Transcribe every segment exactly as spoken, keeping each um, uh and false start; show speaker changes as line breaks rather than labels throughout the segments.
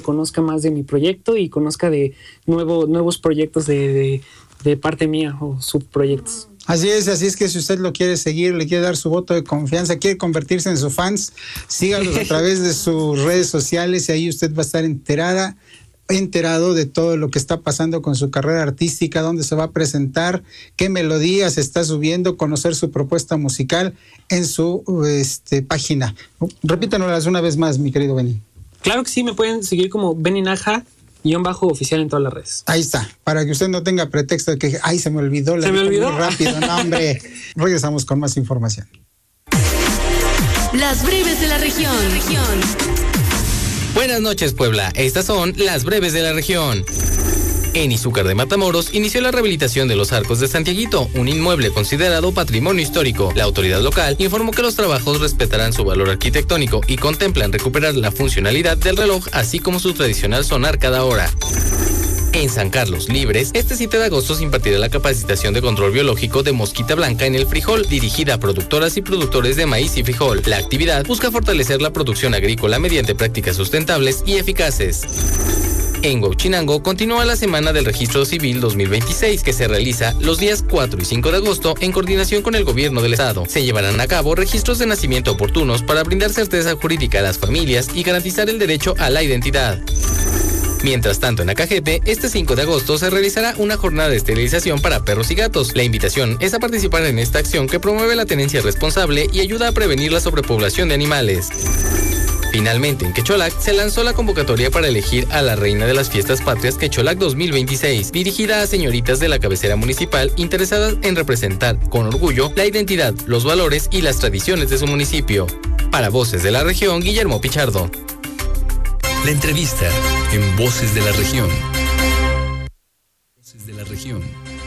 conozca más de mi proyecto y conozca de nuevo, nuevos proyectos de, de, de parte mía o subproyectos.
Así es, así es que si usted lo quiere seguir, le quiere dar su voto de confianza, quiere convertirse en su fans, sígalos a través de sus redes sociales y ahí usted va a estar enterada, enterado de todo lo que está pasando con su carrera artística, dónde se va a presentar, qué melodías está subiendo, conocer su propuesta musical en su este, página. Repítanoslas una vez más, mi querido Benny.
Claro que sí, me pueden seguir como Benny Nájera, guión bajo oficial en todas las redes.
Ahí está, para que usted no tenga pretexto de que, ay, se me olvidó.
¿Se me olvidó?
Muy rápido, no, hombre. Regresamos con más información.
Las breves de la región.
Buenas noches, Puebla. Estas son las breves de la región. En Izúcar de Matamoros inició la rehabilitación de los Arcos de Santiaguito, un inmueble considerado patrimonio histórico. La autoridad local informó que los trabajos respetarán su valor arquitectónico y contemplan recuperar la funcionalidad del reloj, así como su tradicional sonar cada hora. En San Carlos Libres, este siete de agosto se impartirá la capacitación de control biológico de mosquita blanca en el frijol, dirigida a productoras y productores de maíz y frijol. La actividad busca fortalecer la producción agrícola mediante prácticas sustentables y eficaces. En Huauchinango continúa la Semana del Registro Civil dos mil veintiséis, que se realiza los días cuatro y cinco de agosto en coordinación con el gobierno del estado. Se llevarán a cabo registros de nacimiento oportunos para brindar certeza jurídica a las familias y garantizar el derecho a la identidad. Mientras tanto, en Acajete, este cinco de agosto se realizará una jornada de esterilización para perros y gatos. La invitación es a participar en esta acción que promueve la tenencia responsable y ayuda a prevenir la sobrepoblación de animales. Finalmente, en Quecholac se lanzó la convocatoria para elegir a la reina de las fiestas patrias Quecholac dos mil veintiséis, dirigida a señoritas de la cabecera municipal interesadas en representar con orgullo la identidad, los valores y las tradiciones de su municipio. Para Voces de la Región, Guillermo Pichardo.
La entrevista en Voces de la Región. Voces de la Región.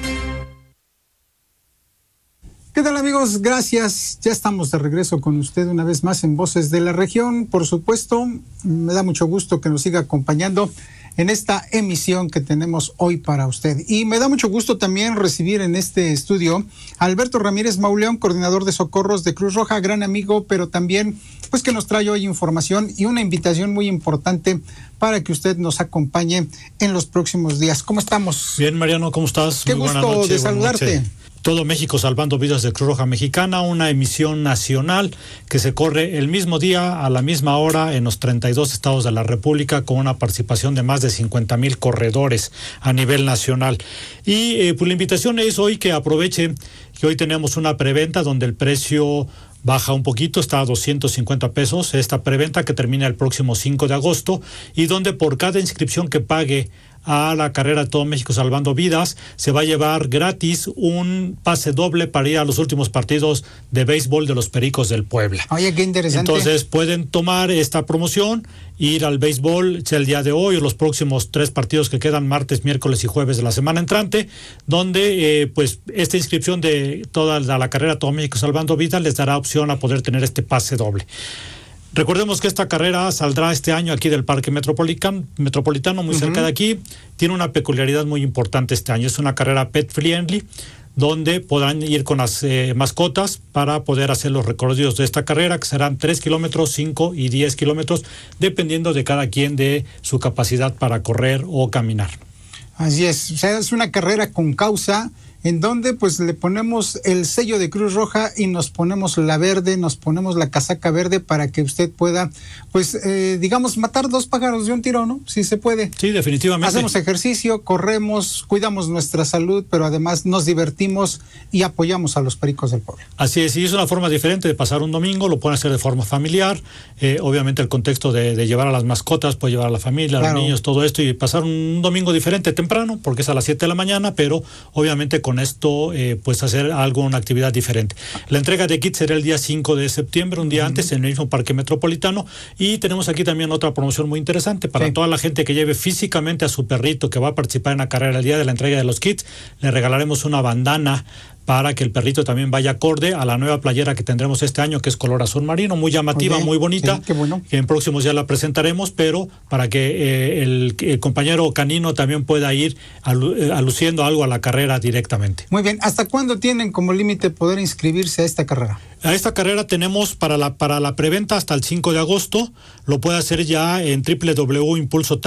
¿Qué tal, amigos? Gracias. Ya estamos de regreso con usted una vez más en Voces de la Región. Por supuesto, me da mucho gusto que nos siga acompañando en esta emisión que tenemos hoy para usted. Y me da mucho gusto también recibir en este estudio a Alberto Ramírez Mauleón, coordinador de socorros de Cruz Roja, gran amigo, pero también pues que nos trae hoy información y una invitación muy importante para que usted nos acompañe en los próximos días. ¿Cómo estamos?
Bien, Mariano, ¿cómo estás?
Qué
Muy
gusto
buena noche,
de saludarte.
Todo México salvando vidas de Cruz Roja Mexicana, una emisión nacional que se corre el mismo día, a la misma hora, en los treinta y dos estados de la República, con una participación de más de cincuenta mil corredores a nivel nacional. Y eh, pues la invitación es hoy que aproveche que hoy tenemos una preventa donde el precio baja un poquito, está a doscientos cincuenta pesos, esta preventa que termina el próximo cinco de agosto, y donde por cada inscripción que pague a la carrera Todo México Salvando Vidas se va a llevar gratis un pase doble para ir a los últimos partidos de béisbol de los Pericos del Puebla.
Oye, qué interesante.
Entonces pueden tomar esta promoción, ir al béisbol sea el día de hoy o los próximos tres partidos que quedan, martes, miércoles y jueves de la semana entrante, donde eh, pues esta inscripción de toda la, la carrera Todo México Salvando Vidas les dará opción a poder tener este pase doble. Recordemos que esta carrera saldrá este año aquí del Parque Metropolitano, Metropolitano muy uh-huh. cerca de aquí. Tiene una peculiaridad muy importante este año. Es una carrera pet friendly, donde podrán ir con las eh, mascotas para poder hacer los recorridos de esta carrera, que serán tres kilómetros, cinco y diez kilómetros, dependiendo de cada quien de su capacidad para correr o caminar.
Así es, o sea, es una carrera con causa, en donde pues le ponemos el sello de Cruz Roja y nos ponemos la verde, nos ponemos la casaca verde para que usted pueda, pues, eh, digamos, matar dos pájaros de un tiro, ¿no? Si se puede.
Sí, definitivamente.
Hacemos ejercicio, corremos, cuidamos nuestra salud, pero además nos divertimos y apoyamos a los Pericos del Puebla.
Así es, y es una forma diferente de pasar un domingo, lo pueden hacer de forma familiar, eh, obviamente el contexto de, de llevar a las mascotas, puede llevar a la familia, a claro. los niños, todo esto, y pasar un domingo diferente temprano, porque es a las siete de la mañana, pero obviamente con esto eh, pues hacer algo, una actividad diferente. La entrega de kits será el día cinco de septiembre, un día uh-huh. antes, en el mismo Parque Metropolitano, y tenemos aquí también otra promoción muy interesante para sí. toda la gente que lleve físicamente a su perrito que va a participar en la carrera el día de la entrega de los kits. Le regalaremos una bandana para que el perrito también vaya acorde a la nueva playera que tendremos este año, que es color azul marino, muy llamativa, muy, muy bonita,
sí, qué bueno.
que en próximos ya la presentaremos, pero para que eh, el, el compañero canino también pueda ir alu- aluciendo algo a la carrera directamente.
Muy bien, ¿hasta cuándo tienen como límite poder inscribirse a esta carrera?
A esta carrera tenemos para la, para la preventa hasta el cinco de agosto, lo puede hacer ya en doble u doble u doble u punto impulso